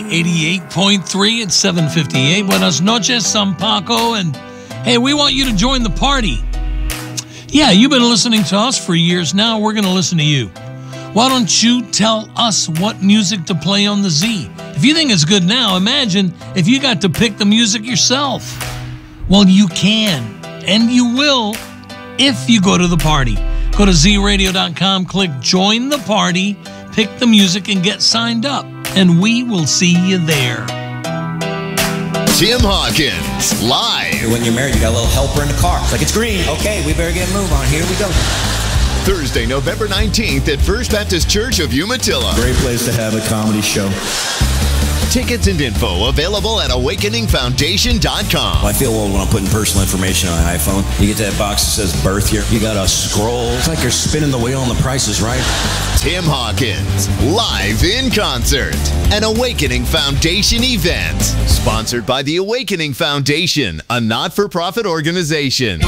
88.3 at 7:58. Buenas noches, San Paco. And hey, we want you to join the party. Yeah, you've been listening to us for years now. We're going to listen to you. Why don't you tell us what music to play on the Z? If you think it's good now, imagine if you got to pick the music yourself. Well, you can, and you will, if you go to the party. Go to zradio.com, click Join the Party, pick the music, and get signed up. And we will see you there. Tim Hawkins, live. When you're married, you got a little helper in the car. It's like, it's green. Okay, we better get a move on. Here we go. Thursday, November 19th at First Baptist Church of Umatilla. Great place to have a comedy show. Tickets and info available at awakeningfoundation.com. I feel old when I'm putting personal information on an iPhone. You get to that box that says birth year. You got to scroll. It's like you're spinning the wheel and the price is right. Tim Hawkins, live in concert. An Awakening Foundation event. Sponsored by the Awakening Foundation, a not-for-profit organization.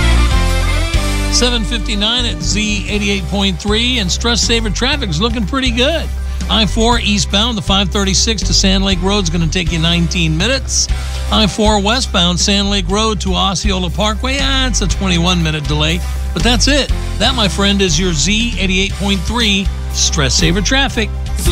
7:59 at Z88.3, and stress saver traffic's looking pretty good. I-4 eastbound, the 536 to Sand Lake Road is going to take you 19 minutes. I-4 westbound, Sand Lake Road to Osceola Parkway, it's a 21-minute delay. But that's it. That, my friend, is your Z88.3 stress saver traffic.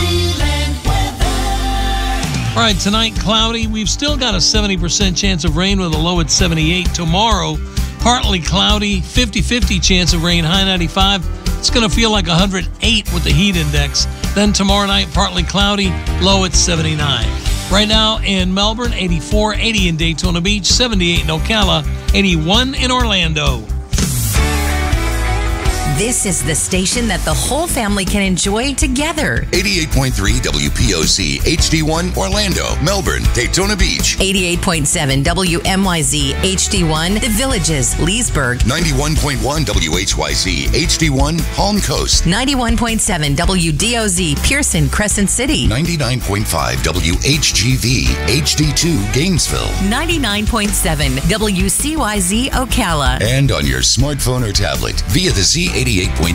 All right, tonight, cloudy. We've still got a 70% chance of rain with a low at 78. Tomorrow, partly cloudy, 50-50 chance of rain, high 95. It's going to feel like 108 with the heat index. Then tomorrow night, partly cloudy, low at 79. Right now in Melbourne, 84, 80 in Daytona Beach, 78 in Ocala, 81 in Orlando. This is the station that the whole family can enjoy together. 88.3 WPOC, HD1, Orlando, Melbourne, Daytona Beach. 88.7 WMYZ, HD1, The Villages, Leesburg. 91.1 WHYZ, HD1, Palm Coast. 91.7 WDOZ, Pearson, Crescent City. 99.5 WHGV, HD2, Gainesville. 99.7 WCYZ, Ocala. And on your smartphone or tablet via the Z88.3